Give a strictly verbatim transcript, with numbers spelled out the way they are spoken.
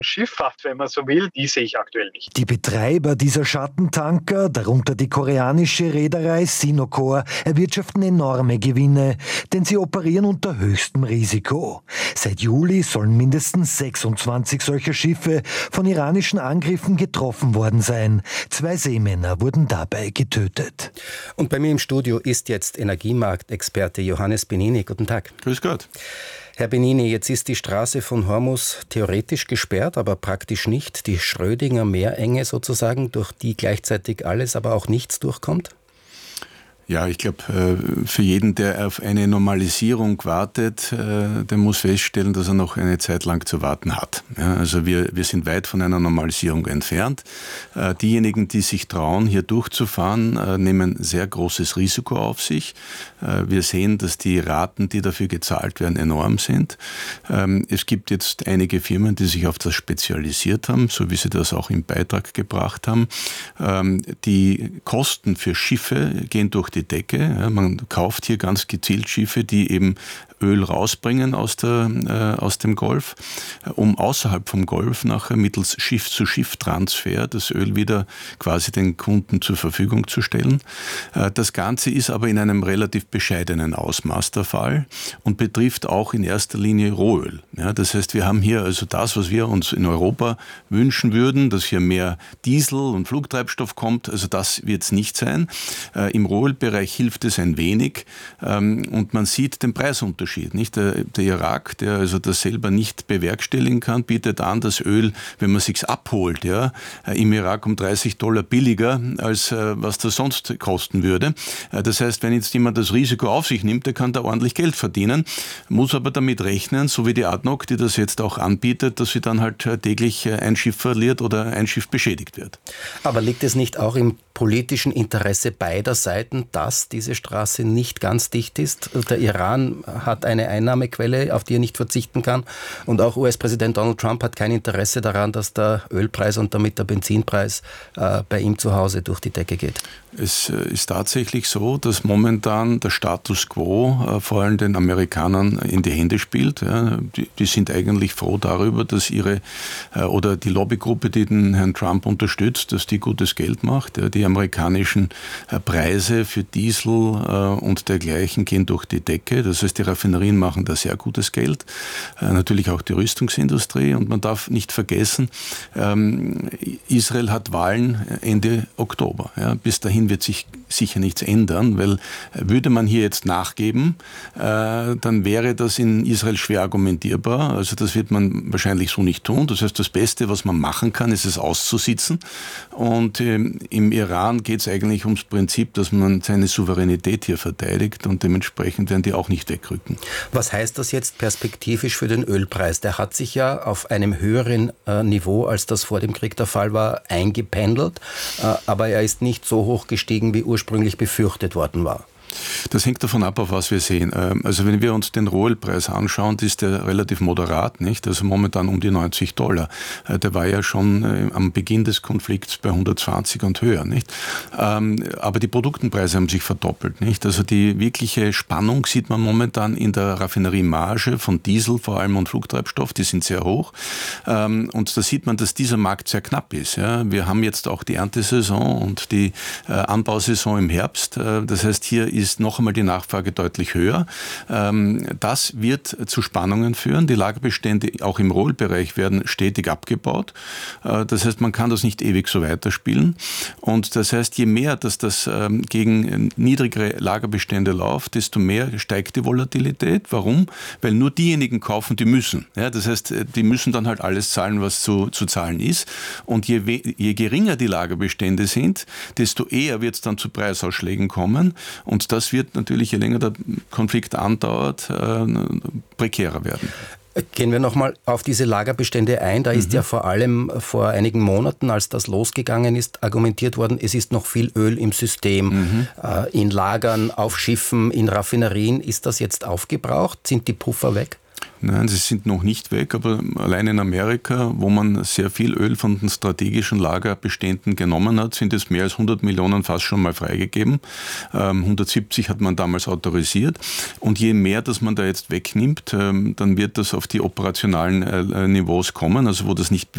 Schifffahrt, wenn man so will, die sehe ich aktuell nicht. Die Betreiber dieser Schattentanker, darunter die koreanische Reederei Sinokor, erwirtschaften enorme Gewinne, denn sie operieren unter höchstem Risiko. Seit Juli sollen mindestens sechsundzwanzig solcher Schiffe von iranischen Angriffen getroffen worden sein. Zwei Seemänner wurden dabei getötet. Und bei mir im Studio ist jetzt Energiemarktexperte Johannes Benini. Guten Tag. Grüß Gott. Herr Benini, jetzt ist die Straße von Hormuz theoretisch gesperrt, aber praktisch nicht. Die Schrödinger Meerenge sozusagen, durch die gleichzeitig alles, aber auch nichts durchkommt? Ja, ich glaube, für jeden, der auf eine Normalisierung wartet, der muss feststellen, dass er noch eine Zeit lang zu warten hat. Ja, also wir, wir sind weit von einer Normalisierung entfernt. Diejenigen, die sich trauen, hier durchzufahren, nehmen sehr großes Risiko auf sich. Wir sehen, dass die Raten, die dafür gezahlt werden, enorm sind. Es gibt jetzt einige Firmen, die sich auf das spezialisiert haben, so wie Sie das auch im Beitrag gebracht haben. Die Kosten für Schiffe gehen durch die Decke. Ja, man kauft hier ganz gezielt Schiffe, die eben Öl rausbringen aus, der, äh, aus dem Golf, um außerhalb vom Golf nachher mittels Schiff-zu-Schiff-Transfer das Öl wieder quasi den Kunden zur Verfügung zu stellen. Äh, das Ganze ist aber in einem relativ bescheidenen Ausmaß der Fall und betrifft auch in erster Linie Rohöl. Ja, das heißt, wir haben hier also das, was wir uns in Europa wünschen würden, dass hier mehr Diesel und Flugtreibstoff kommt. Also das wird es nicht sein. Äh, Im Rohölbereich hilft es ein wenig ähm, und man sieht den Preisunterschied. Nicht? Der, der Irak, der also das selber nicht bewerkstelligen kann, bietet an, das Öl, wenn man es sich abholt, ja, im Irak um dreißig Dollar billiger, als äh, was das sonst kosten würde. Äh, das heißt, wenn jetzt jemand das Risiko auf sich nimmt, der kann da ordentlich Geld verdienen, muss aber damit rechnen, so wie die A D N O C, die das jetzt auch anbietet, dass sie dann halt täglich ein Schiff verliert oder ein Schiff beschädigt wird. Aber liegt es nicht auch im politischen Interesse beider Seiten, dass diese Straße nicht ganz dicht ist? Der Iran hat eine Einnahmequelle, auf die er nicht verzichten kann. Und auch U S-Präsident Donald Trump hat kein Interesse daran, dass der Ölpreis und damit der Benzinpreis äh, bei ihm zu Hause durch die Decke geht. Es ist tatsächlich so, dass momentan der Status quo äh, vor allem den Amerikanern in die Hände spielt. Ja, die, die sind eigentlich froh darüber, dass ihre äh, oder die Lobbygruppe, die den Herrn Trump unterstützt, dass die gutes Geld macht. Ja, die amerikanischen äh, Preise für Diesel äh, und dergleichen gehen durch die Decke. Das heißt, die Raffinerien machen da sehr gutes Geld. Äh, natürlich auch die Rüstungsindustrie. Und man darf nicht vergessen, ähm, Israel hat Wahlen Ende Oktober. Ja, bis dahin wird sich sicher nichts ändern, weil würde man hier jetzt nachgeben, äh, dann wäre das in Israel schwer argumentierbar. Also das wird man wahrscheinlich so nicht tun. Das heißt, das Beste, was man machen kann, ist es auszusitzen. Und ähm, im Iran geht es eigentlich ums Prinzip, dass man seine Souveränität hier verteidigt und dementsprechend werden die auch nicht wegrücken. Was heißt das jetzt perspektivisch für den Ölpreis? Der hat sich ja auf einem höheren äh, Niveau, als das vor dem Krieg der Fall war, eingependelt, äh, aber er ist nicht so hoch gestiegen, wie ursprünglich befürchtet worden war. Das hängt davon ab, auf was wir sehen. Also wenn wir uns den Rohölpreis anschauen, ist der relativ moderat, nicht? Also momentan um die neunzig Dollar. Der war ja schon am Beginn des Konflikts bei hundertzwanzig und höher, nicht? Aber die Produktenpreise haben sich verdoppelt, nicht? Also die wirkliche Spannung sieht man momentan in der Raffineriemarge von Diesel vor allem und Flugtreibstoff, die sind sehr hoch. Und da sieht man, dass dieser Markt sehr knapp ist. Wir haben jetzt auch die Erntesaison und die Anbausaison im Herbst. Das heißt, hier ist ist noch einmal die Nachfrage deutlich höher. Das wird zu Spannungen führen. Die Lagerbestände auch im Rohölbereich werden stetig abgebaut. Das heißt, man kann das nicht ewig so weiterspielen. Und das heißt, je mehr, dass das gegen niedrigere Lagerbestände läuft, desto mehr steigt die Volatilität. Warum? Weil nur diejenigen kaufen, die müssen. Ja, das heißt, die müssen dann halt alles zahlen, was zu, zu zahlen ist. Und je, je geringer die Lagerbestände sind, desto eher wird es dann zu Preisausschlägen kommen. Und das wird natürlich, je länger der Konflikt andauert, äh, prekärer werden. Gehen wir nochmal auf diese Lagerbestände ein. Da ist mhm. ja vor allem vor einigen Monaten, als das losgegangen ist, argumentiert worden, es ist noch viel Öl im System, mhm. äh, in Lagern, auf Schiffen, in Raffinerien. Ist das jetzt aufgebraucht? Sind die Puffer weg? Nein, sie sind noch nicht weg, aber allein in Amerika, wo man sehr viel Öl von den strategischen Lagerbeständen genommen hat, sind es mehr als hundert Millionen fast schon mal freigegeben. Ähm, hundertsiebzig hat man damals autorisiert. Und je mehr, dass man da jetzt wegnimmt, ähm, dann wird das auf die operationalen äh, Niveaus kommen, also wo das nicht